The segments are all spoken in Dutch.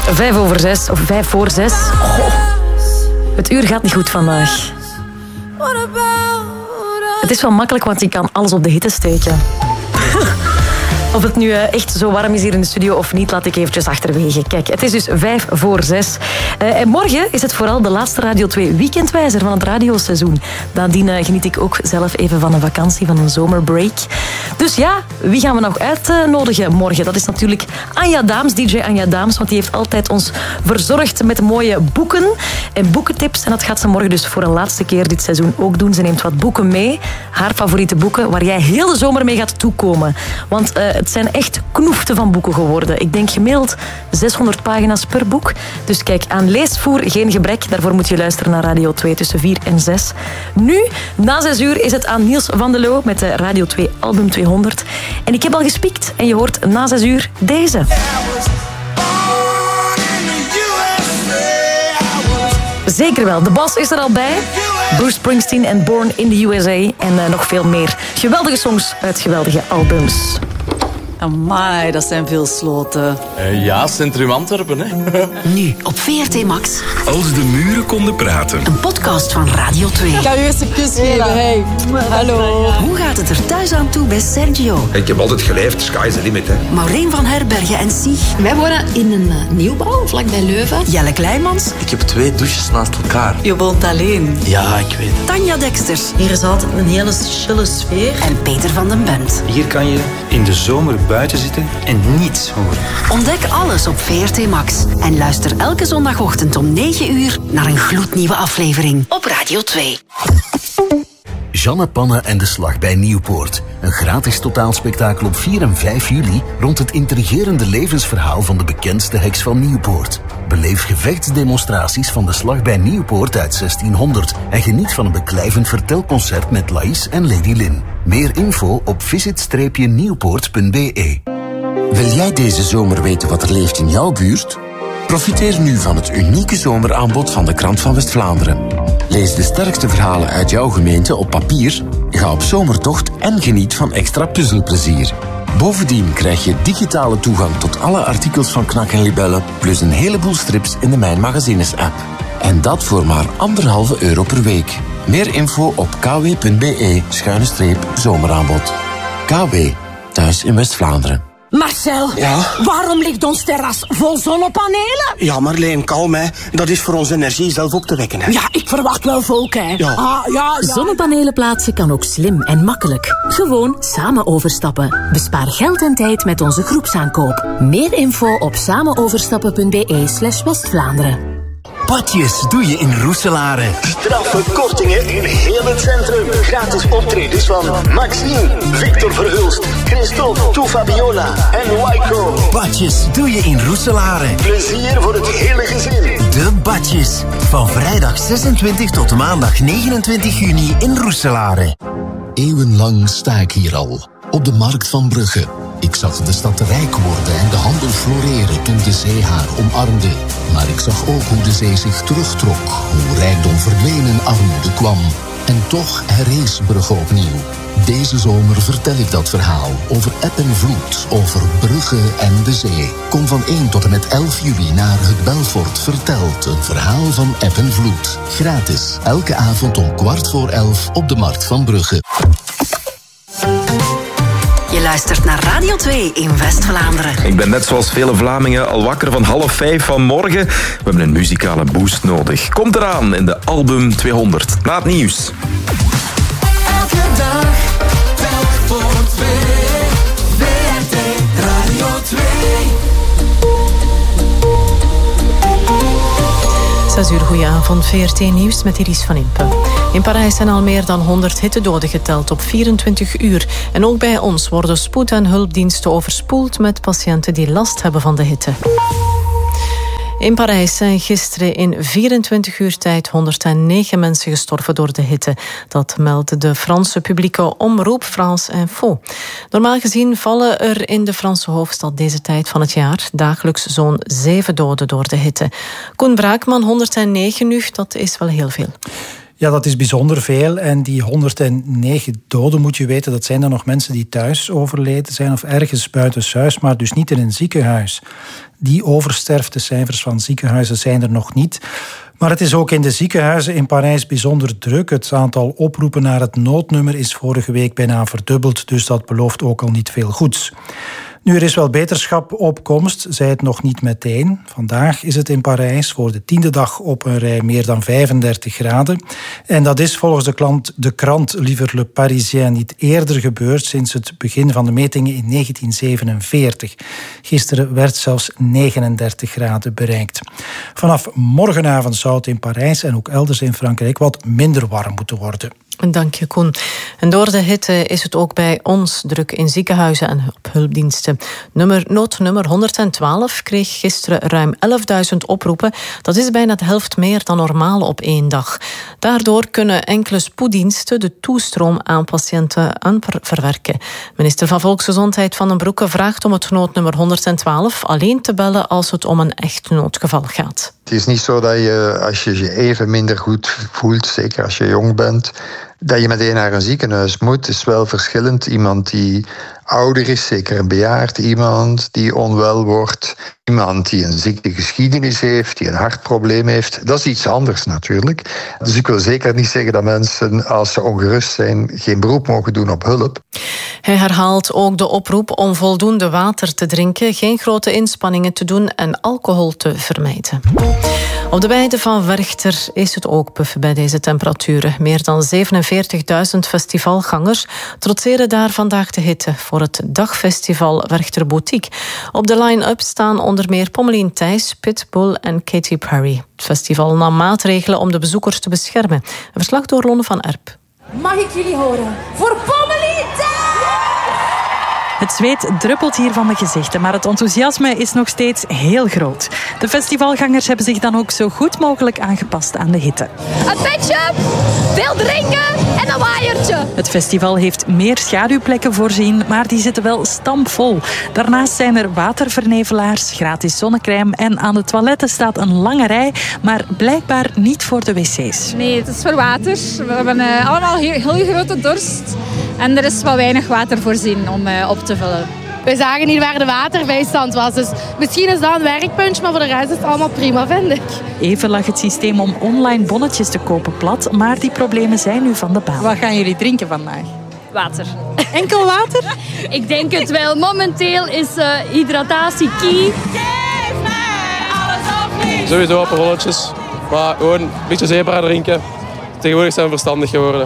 5:05, of 5:06. Oh, het uur gaat niet goed vandaag. Het is wel makkelijk, want je kan alles op de hitte steken. Of het nu echt zo warm is hier in de studio of niet, laat ik eventjes achterwege. Kijk, het is dus 5:06. En morgen is het vooral de laatste Radio 2 weekendwijzer van het radioseizoen. Nadien geniet ik ook zelf even van een vakantie, van een zomerbreak. Dus ja, wie gaan we nog uitnodigen morgen? Dat is natuurlijk Anja Daams, DJ Anja Daams, want die heeft altijd ons verzorgd met mooie boeken en boekentips. En dat gaat ze morgen dus voor een laatste keer dit seizoen ook doen. Ze neemt wat boeken mee, haar favoriete boeken, waar jij heel de zomer mee gaat toekomen. Want het zijn echt knoeften van boeken geworden. Ik denk gemiddeld 600 pagina's per boek. Dus kijk, aan leesvoer geen gebrek. Daarvoor moet je luisteren naar Radio 2 tussen 4 en 6. Nu, na 6 uur, is het aan Niels van de Loo met de Radio 2 Album 200. En ik heb al gespiekt en je hoort na 6 uur deze. Zeker wel, de Boss is er al bij. Bruce Springsteen en Born in the USA. En nog veel meer. Geweldige songs uit geweldige albums. Amai, dat zijn veel sloten. Ja, Centrum Antwerpen, hè. Nu op VRT Max. Als de muren konden praten. Een podcast van Radio 2. Ik ga u eens een kus geven, hey. Hallo. Hoe gaat het er thuis aan toe bij Sergio? Ik heb altijd geleefd, sky is the limit, hè. Maureen van Herbergen en Sieg. Wij wonen in een nieuwbouw, vlakbij Leuven. Jelle Kleimans. Ik heb 2 douches naast elkaar. Je woont alleen. Ja, ik weet het. Tanja Deksters. Hier is altijd een hele chille sfeer. En Peter van den Bent. Hier kan je in de zomer buiten zitten en niets horen. Ontdek alles op VRT Max. En luister elke zondagochtend om 9 uur naar een gloednieuwe aflevering op Radio 2. Jeanne Panne en de Slag bij Nieuwpoort. Een gratis totaalspektakel op 4 en 5 juli rond het intrigerende levensverhaal van de bekendste heks van Nieuwpoort. Beleef gevechtsdemonstraties van de Slag bij Nieuwpoort uit 1600 en geniet van een beklijvend vertelconcert met Laïs en Lady Lynn. Meer info op visit-nieuwpoort.be. Wil jij deze zomer weten wat er leeft in jouw buurt? Profiteer nu van het unieke zomeraanbod van de Krant van West-Vlaanderen. Lees de sterkste verhalen uit jouw gemeente op papier, ga op zomertocht en geniet van extra puzzelplezier. Bovendien krijg je digitale toegang tot alle artikels van Knak en Libelle, plus een heleboel strips in de Mijn Magazines-app. En dat voor maar €1,5 per week. Meer info op kw.be/zomeraanbod. KW, thuis in West-Vlaanderen. Marcel, Ja? waarom ligt ons terras vol zonnepanelen? Ja, Marleen, kalm, hè. Dat is voor onze energie zelf op te wekken, hè. Ja, ik verwacht wel volk, hè. Ja. Ja. Zonnepanelen plaatsen kan ook slim en makkelijk. Gewoon samen overstappen. Bespaar geld en tijd met onze groepsaankoop. Meer info op samenoverstappen.be/West-Vlaanderen. Badjes doe je in Roeselare. Straffe kortingen in heel het centrum. Gratis optredens van Maxime, Victor Verhulst, Christophe, Toe Fabiola en Waiko. Badjes doe je in Roeselare. Plezier voor het hele gezin. De Badjes. Van vrijdag 26 tot maandag 29 juni in Roeselare. Eeuwenlang sta ik hier al, op de markt van Brugge. Ik zag de stad rijk worden en de handel floreren toen de zee haar omarmde. Maar ik zag ook hoe de zee zich terugtrok, hoe rijkdom verdween en armoede kwam. En toch herrees Brugge opnieuw. Deze zomer vertel ik dat verhaal over eb en vloed, over Brugge en de zee. Kom van 1 tot en met 11 juli naar het Belfort vertelt. Een verhaal van eb en vloed. Gratis, elke avond om 11:15 op de markt van Brugge. Je luistert naar Radio 2 in West-Vlaanderen. Ik ben net zoals vele Vlamingen al wakker van 4:30 vanmorgen. We hebben een muzikale boost nodig. Komt eraan in de Album 200. Na het nieuws. Elke dag, telk voor 2. VRT Radio 2. 6 uur, goedenavond. VRT Nieuws met Iris van Impe. In Parijs zijn al meer dan 100 hittedoden geteld op 24 uur. En ook bij ons worden spoed- en hulpdiensten overspoeld met patiënten die last hebben van de hitte. In Parijs zijn gisteren in 24 uur tijd 109 mensen gestorven door de hitte. Dat meldt de Franse publieke omroep France Info. Normaal gezien vallen er in de Franse hoofdstad deze tijd van het jaar dagelijks zo'n 7 doden door de hitte. Koen Braakman, 109 nu, dat is wel heel veel. Ja, dat is bijzonder veel. En die 109 doden, moet je weten, dat zijn dan nog mensen die thuis overleden zijn of ergens buitenshuis, maar dus niet in een ziekenhuis. Die oversterftecijfers van ziekenhuizen zijn er nog niet. Maar het is ook in de ziekenhuizen in Parijs bijzonder druk. Het aantal oproepen naar het noodnummer is vorige week bijna verdubbeld, dus dat belooft ook al niet veel goeds. Nu, er is wel beterschap op komst, zij het nog niet meteen. Vandaag is het in Parijs voor de 10e dag op een rij meer dan 35 graden. En dat is volgens de krant liever Le Parisien niet eerder gebeurd sinds het begin van de metingen in 1947. Gisteren werd zelfs 39 graden bereikt. Vanaf morgenavond zou het in Parijs en ook elders in Frankrijk wat minder warm moeten worden. Dank je, Koen. En door de hitte is het ook bij ons druk in ziekenhuizen en op hulpdiensten. Noodnummer 112 kreeg gisteren ruim 11.000 oproepen. Dat is bijna de helft meer dan normaal op 1 dag. Daardoor kunnen enkele spoeddiensten de toestroom aan patiënten verwerken. Minister van Volksgezondheid Van den Broeke vraagt om het noodnummer 112 alleen te bellen als het om een echt noodgeval gaat. Het is niet zo dat je, als je je even minder goed voelt, zeker als je jong bent, dat je meteen naar een ziekenhuis moet. Het is wel verschillend. Iemand die ouder is, zeker een bejaard, iemand die onwel wordt, iemand die een ziektegeschiedenis heeft, die een hartprobleem heeft. Dat is iets anders natuurlijk. Dus ik wil zeker niet zeggen dat mensen, als ze ongerust zijn, geen beroep mogen doen op hulp. Hij herhaalt ook de oproep om voldoende water te drinken, geen grote inspanningen te doen en alcohol te vermijden. Op de weide van Werchter is het ook puffen bij deze temperaturen. Meer dan 47.000 festivalgangers trotseren daar vandaag de hitte voor het dagfestival Werchter Boutique. Op de line-up staan onder meer Pommelien Thijs, Pitbull en Katy Perry. Het festival nam maatregelen om de bezoekers te beschermen. Een verslag door Lonne van Erp. Mag ik jullie horen? Voor Pommelien Thijs! Het zweet druppelt hier van de gezichten, maar het enthousiasme is nog steeds heel groot. De festivalgangers hebben zich dan ook zo goed mogelijk aangepast aan de hitte. Een petje, veel drinken en een waaiertje. Het festival heeft meer schaduwplekken voorzien, maar die zitten wel stampvol. Daarnaast zijn er watervernevelaars, gratis zonnecrème en aan de toiletten staat een lange rij, maar blijkbaar niet voor de wc's. Nee, het is voor water. We hebben allemaal heel grote dorst en er is wel weinig water voorzien om op te vullen. We zagen niet waar de waterbijstand was, dus misschien is dat een werkpuntje, maar voor de rest is het allemaal prima, vind ik. Even lag het systeem om online bonnetjes te kopen plat, maar die problemen zijn nu van de baan. Wat gaan jullie drinken vandaag? Water. Enkel water? Ik denk het wel. Momenteel is hydratatie key. Geef mij alles of niets. Sowieso aperolletjes, maar gewoon een beetje zebra drinken. Tegenwoordig zijn we verstandig geworden.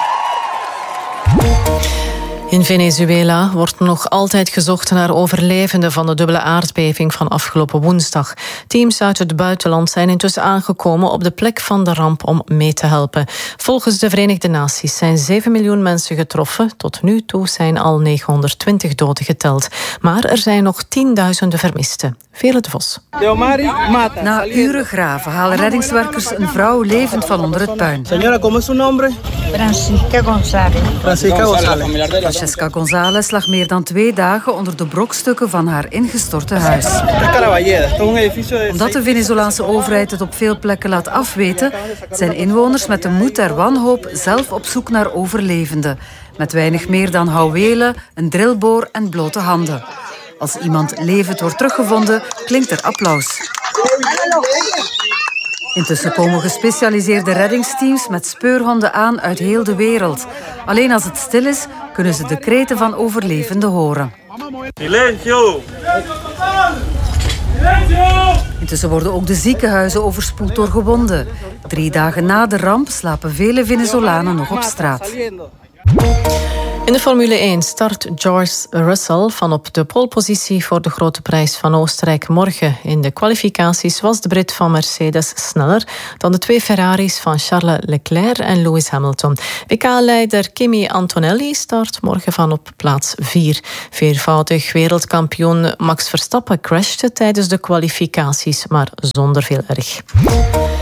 In Venezuela wordt nog altijd gezocht naar overlevenden van de dubbele aardbeving van afgelopen woensdag. Teams uit het buitenland zijn intussen aangekomen op de plek van de ramp om mee te helpen. Volgens de Verenigde Naties zijn 7 miljoen mensen getroffen. Tot nu toe zijn al 920 doden geteld. Maar er zijn nog tienduizenden vermisten. Vele de Vos. Na uren graven halen reddingswerkers een vrouw levend van onder het puin. Señora, ¿cómo es su nombre? Francisca González. Francisca González. Francesca González lag meer dan 2 dagen onder de brokstukken van haar ingestorte huis. Omdat de Venezolaanse overheid het op veel plekken laat afweten, zijn inwoners met de moed der wanhoop zelf op zoek naar overlevenden. Met weinig meer dan houwelen, een drillboor en blote handen. Als iemand levend wordt teruggevonden, klinkt er applaus. Intussen komen gespecialiseerde reddingsteams met speurhonden aan uit heel de wereld. Alleen als het stil is, kunnen ze de kreten van overlevenden horen. Silencio! Intussen worden ook de ziekenhuizen overspoeld door gewonden. 3 dagen na de ramp slapen vele Venezolanen nog op straat. In de Formule 1 start George Russell van op de polepositie voor de Grote Prijs van Oostenrijk morgen. In de kwalificaties was de Brit van Mercedes sneller dan de 2 Ferraris van Charles Leclerc en Lewis Hamilton. WK-leider Kimi Antonelli start morgen van op plaats 4. Viervoudig wereldkampioen Max Verstappen crashte tijdens de kwalificaties, maar zonder veel erg.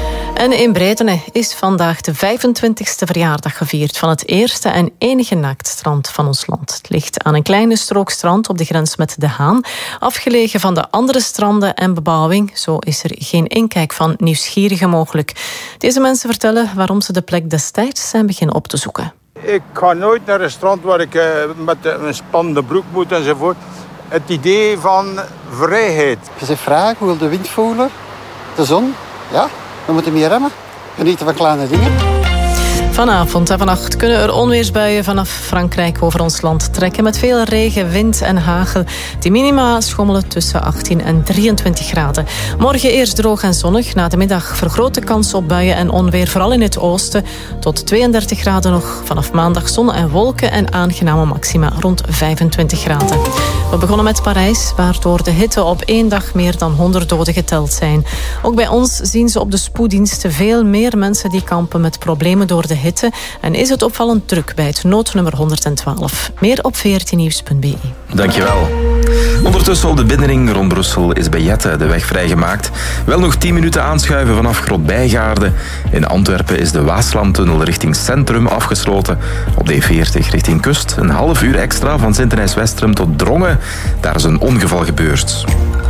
En in Breitene is vandaag de 25e verjaardag gevierd van het eerste en enige naaktstrand van ons land. Het ligt aan een kleine strook strand op de grens met De Haan, afgelegen van de andere stranden en bebouwing. Zo is er geen inkijk van nieuwsgierigen mogelijk. Deze mensen vertellen waarom ze de plek destijds zijn beginnen op te zoeken. Ik ga nooit naar een strand waar ik met een spannende broek moet enzovoort. Het idee van vrijheid. Je zegt vragen, hoe wil de wind voelen, de zon, ja, we moeten meer remmen. Genieten van kleine dingen. Vanavond en vannacht kunnen er onweersbuien vanaf Frankrijk over ons land trekken met veel regen, wind en hagel. Die minima schommelen tussen 18 en 23 graden. Morgen eerst droog en zonnig. Na de middag vergrote kans op buien en onweer, vooral in het oosten. Tot 32 graden nog. Vanaf maandag zon en wolken en aangename maxima rond 25 graden. We begonnen met Parijs, waar door de hitte op 1 dag meer dan 100 doden geteld zijn. Ook bij ons zien ze op de spoeddiensten veel meer mensen die kampen met problemen door de hitte. En is het opvallend druk bij het noodnummer 112. Meer op 14nieuws.be. Dankjewel. Ondertussen op de binnenring rond Brussel is bij Jette de weg vrijgemaakt. Wel nog 10 minuten aanschuiven vanaf Groot-Bijgaarde. In Antwerpen is de Waaslandtunnel richting Centrum afgesloten. Op de E40 richting Kust een half uur extra van Sint-Denijs-Westrum tot Drongen. Daar is een ongeval gebeurd.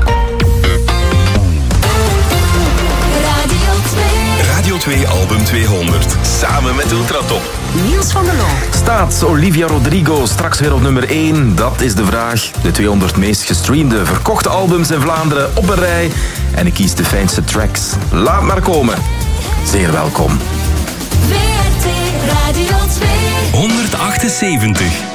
Radio 2 Album 200. Samen met Ultratop. Niels van der Loo. Staat Olivia Rodrigo straks weer op nummer 1? Dat is de vraag. De 200 meest gestreamde verkochte albums in Vlaanderen op een rij. En ik kies de fijnste tracks. Laat maar komen. Zeer welkom. WRT Radio 2 178.